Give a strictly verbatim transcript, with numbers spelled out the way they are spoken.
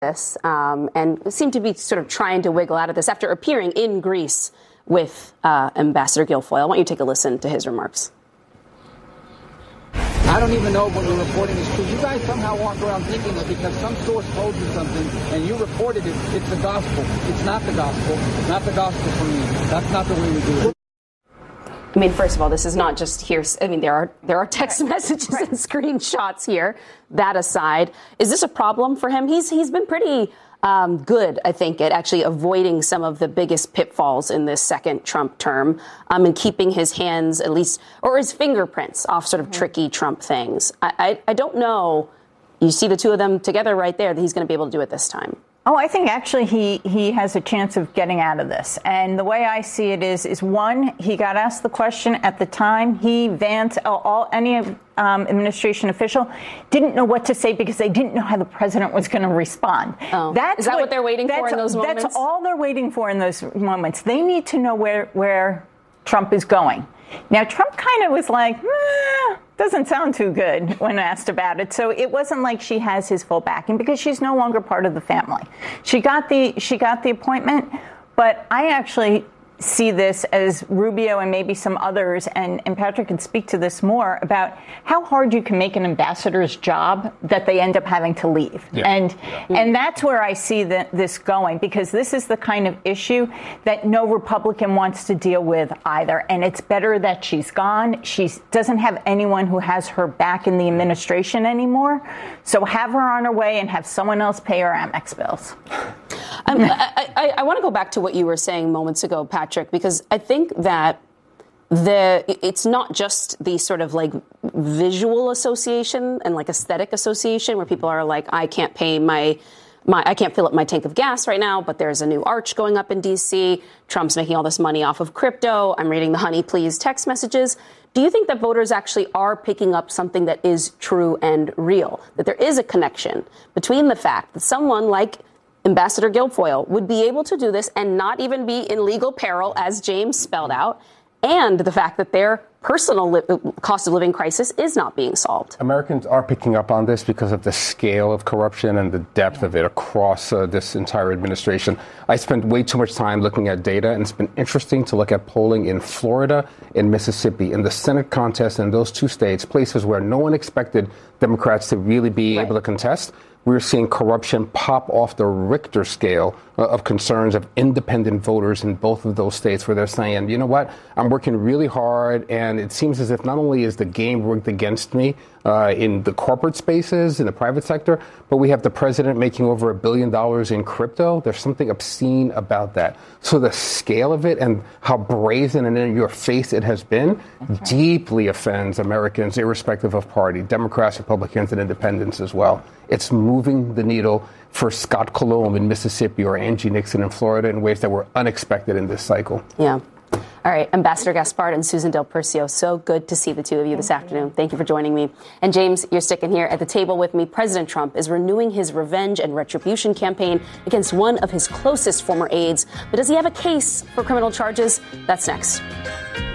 this um, and seem to be sort of trying to wiggle out of this after appearing in Greece with uh, Ambassador Guilfoyle. I want you to take a listen to his remarks. I don't even know what you're reporting is true. You guys somehow walk around thinking that because some source told you something and you reported it, it's the gospel. It's not the gospel. It's not the gospel for me. That's not the way we do it. I mean, first of all, this is not just here. I mean, there are there are text messages right. and screenshots here. That aside, is this a problem for him? He's he's been pretty um, good, I think, at actually avoiding some of the biggest pitfalls in this second Trump term um, and keeping his hands at least or his fingerprints off sort of mm-hmm. tricky Trump things. I, I I don't know. You see the two of them together right there that he's going to be able to do it this time. Oh, I think actually he, he has a chance of getting out of this. And the way I see it is, is one, he got asked the question at the time. He, Vance, all any um, administration official didn't know what to say because they didn't know how the president was going to respond. Oh. That's Is that what, what they're waiting for in those moments? That's all they're waiting for in those moments. They need to know where, where Trump is going. Now, Trump kind of was like, eh, doesn't sound too good when asked about it. So it wasn't like she has his full backing because she's no longer part of the family. She got the she got the appointment, but I actually see this as Rubio and maybe some others, and, and Patrick can speak to this more, about how hard you can make an ambassador's job that they end up having to leave. Yeah. And yeah. and that's where I see the, this going, because this is the kind of issue that no Republican wants to deal with either. And it's better that she's gone. She doesn't have anyone who has her back in the administration anymore. So have her on her way and have someone else pay her Amex bills. Um, I, I, I want to go back to what you were saying moments ago, Patrick, because I think that the it's not just the sort of like visual association and like aesthetic association where people are like, I can't pay my my I can't fill up my tank of gas right now, but there's a new arch going up in D C. Trump's making all this money off of crypto. I'm reading the honey, please text messages. Do you think that voters actually are picking up something that is true and real, that there is a connection between the fact that someone like Ambassador Guilfoyle would be able to do this and not even be in legal peril, as James spelled out, and the fact that their personal li- cost of living crisis is not being solved? Americans are picking up on this because of the scale of corruption and the depth of it across uh, this entire administration. I spent way too much time looking at data, and it's been interesting to look at polling in Florida and Mississippi, in the Senate contest in those two states, places where no one expected Democrats to really be right. able to contest. We're seeing corruption pop off the Richter scale uh, of concerns of independent voters in both of those states, where they're saying, you know what, I'm working really hard, and it seems as if not only is the game rigged against me uh, in the corporate spaces, in the private sector, but we have the president making over a billion dollars in crypto. There's something obscene about that. So the scale of it and how brazen and in your face it has been right. deeply offends Americans, irrespective of party, Democrats, Republicans, and independents as well. It's moving the needle for Scott Colomb in Mississippi or Angie Nixon in Florida in ways that were unexpected in this cycle. Yeah. All right. Ambassador Gaspard and Susan Del Percio, so good to see the two of you this Thank afternoon. You. Thank you for joining me. And James, you're sticking here at the table with me. President Trump is renewing his revenge and retribution campaign against one of his closest former aides. But does he have a case for criminal charges? That's next.